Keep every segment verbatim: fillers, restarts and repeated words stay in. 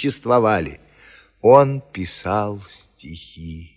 существовали. Он писал стихи.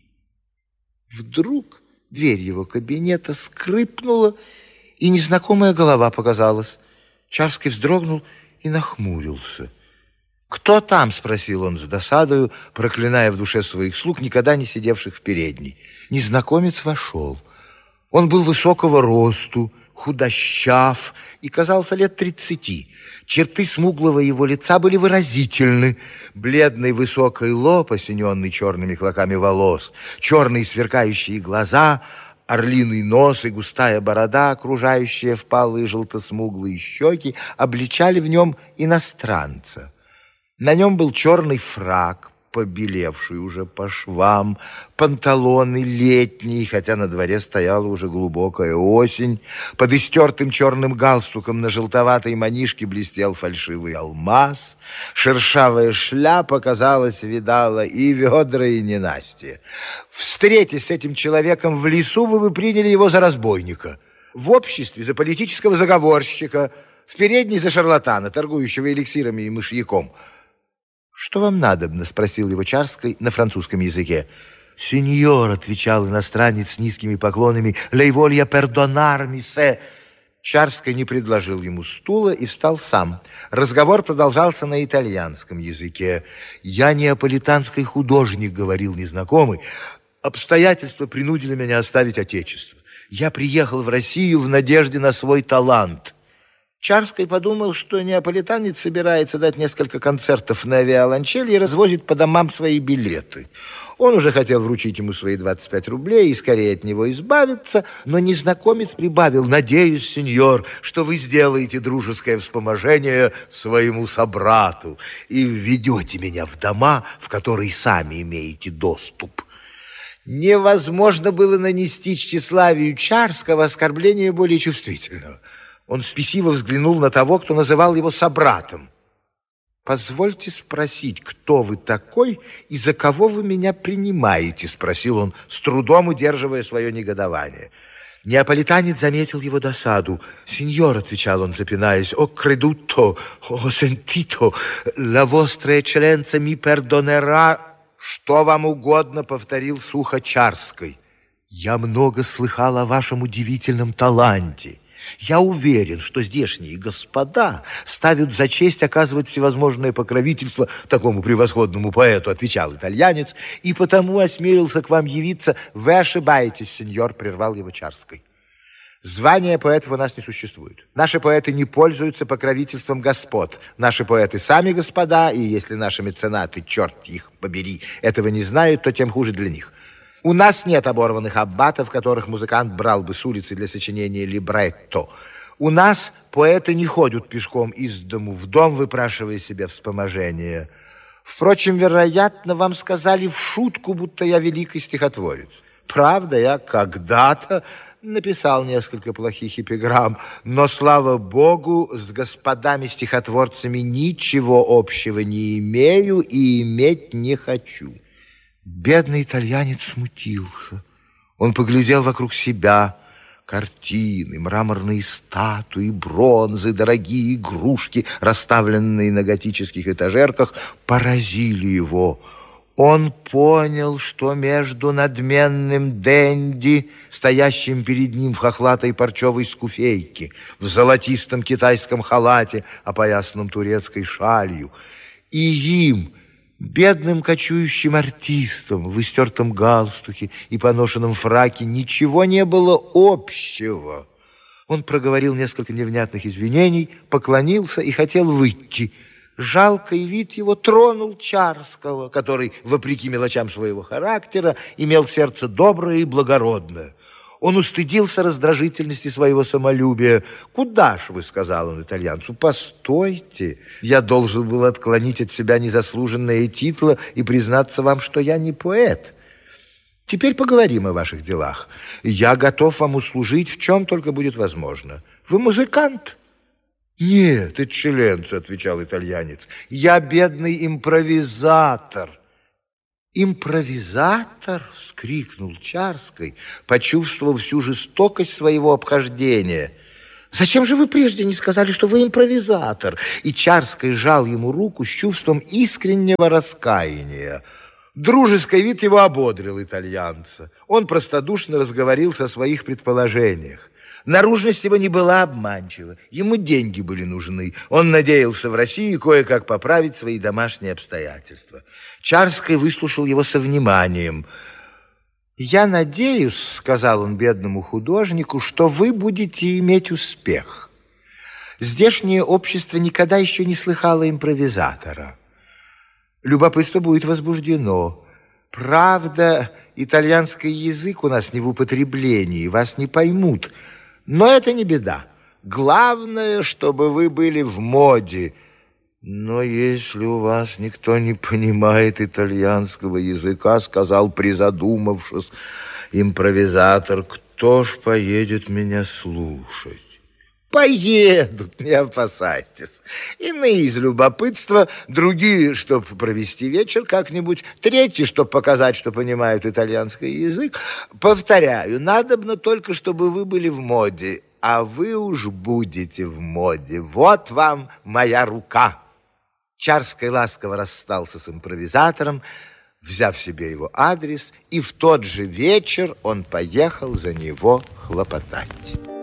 Вдруг дверь его кабинета скрипнула, и незнакомая голова показалась. Чарский вздрогнул и нахмурился. «Кто там?» — спросил он с досадою, проклиная в душе своих слуг, никогда не сидевших в передней. Незнакомец вошел. Он был высокого росту, худощав и казался лет тридцати. Черты смуглого его лица были выразительны. Бледный высокий лоб, осененный черными клоками волос, черные сверкающие глаза, орлиный нос и густая борода, окружающая впалые желтосмуглые щеки, обличали в нем иностранца. На нем был черный фрак, побелевший уже по швам, панталоны летние, хотя на дворе стояла уже глубокая осень. Под истертым черным галстуком на желтоватой манишке блестел фальшивый алмаз. Шершавая шляпа, казалось, видала и ведра, и ненастье. Встретясь с этим человеком в лесу, вы бы приняли его за разбойника, в обществе за политического заговорщика, в передней за шарлатана, торгующего эликсирами и мышьяком. «Что вам надобно?» — спросил его Чарский на французском языке. «Сеньор», — отвечал иностранец с низкими поклонами, «лей волья пердонар мисе». Чарский не предложил ему стула и встал сам. Разговор продолжался на итальянском языке. «Я неаполитанский художник», — говорил незнакомый. «Обстоятельства принудили меня оставить отечество. Я приехал в Россию в надежде на свой талант». Чарский подумал, что неаполитанец собирается дать несколько концертов на виолончели и развозит по домам свои билеты. Он уже хотел вручить ему свои двадцать пять рублей и скорее от него избавиться, но незнакомец прибавил: «Надеюсь, сеньор, что вы сделаете дружеское вспоможение своему собрату и введете меня в дома, в которые сами имеете доступ». Невозможно было нанести тщеславию Чарского оскорбление более чувствительного. Он спесиво взглянул на того, кто называл его собратом. «Позвольте спросить, кто вы такой и за кого вы меня принимаете?» — спросил он, с трудом удерживая свое негодование. Неаполитанец заметил его досаду. «Сеньор», — отвечал он, запинаясь, «о кредуто, о сентито, ла vostra eccellenza mi perdonerà». «Что вам угодно?» — повторил сухо Чарский. «Я много слыхал о вашем удивительном таланте. Я уверен, что здешние господа ставят за честь оказывать всевозможное покровительство такому превосходному поэту», — отвечал итальянец, «и потому осмелился к вам явиться». «Вы ошибаетесь, сеньор», — прервал его Чарский. «Звания поэтов у нас не существует. Наши поэты не пользуются покровительством господ. Наши поэты сами господа, и если наши меценаты, черт их побери, этого не знают, то тем хуже для них. У нас нет оборванных аббатов, которых музыкант брал бы с улицы для сочинения либретто. У нас поэты не ходят пешком из дому в дом, выпрашивая себе вспоможение. Впрочем, вероятно, вам сказали в шутку, будто я великий стихотворец. Правда, я когда-то написал несколько плохих эпиграмм, но, слава богу, с господами-стихотворцами ничего общего не имею и иметь не хочу». Бедный итальянец смутился. Он поглядел вокруг себя. Картины, мраморные статуи, бронзы, дорогие игрушки, расставленные на готических этажерках, поразили его. Он понял, что между надменным денди, стоящим перед ним в хохлатой парчевой скуфейке, в золотистом китайском халате, опоясанном турецкой шалью, и им, бедным кочующим артистом в истертом галстуке и поношенном фраке, ничего не было общего. Он проговорил несколько невнятных извинений, поклонился и хотел выйти. Жалкий вид его тронул Чарского, который, вопреки мелочам своего характера, имел сердце доброе и благородное. Он устыдился раздражительности своего самолюбия. «Куда ж вы?» — сказал он итальянцу. «Постойте, я должен был отклонить от себя незаслуженные титулы и признаться вам, что я не поэт. Теперь поговорим о ваших делах. Я готов вам услужить, в чем только будет возможно. Вы музыкант?» «Нет, экселленция», — отвечал итальянец, — «я бедный импровизатор». «Импровизатор!» — вскрикнул Чарский, почувствовав всю жестокость своего обхождения. Зачем же вы прежде не сказали, что вы импровизатор? И Чарский сжал ему руку с чувством искреннего раскаяния. Дружеский вид его ободрил итальянца. Он простодушно разговорился о своих предположениях. Наружность его не была обманчива. Ему деньги были нужны. Он надеялся в России кое-как поправить свои домашние обстоятельства. Чарский выслушал его со вниманием. «Я надеюсь, — сказал он бедному художнику, — что вы будете иметь успех. Здешнее общество никогда еще не слыхало импровизатора. Любопытство будет возбуждено. Правда, итальянский язык у нас не в употреблении, вас не поймут. Но это не беда. Главное, чтобы вы были в моде. Но если у вас никто не понимает итальянского языка, — сказал, призадумавшись импровизатор, — кто ж поедет меня слушать? Поедут, не опасайтесь. Иные из любопытства, другие, чтобы провести вечер как-нибудь, третьи, чтобы показать, что понимают итальянский язык. Повторяю, надобно только, чтобы вы были в моде, а вы уж будете в моде. Вот вам моя рука. Чарский ласково расстался с импровизатором, взяв себе его адрес, и в тот же вечер он поехал за него хлопотать.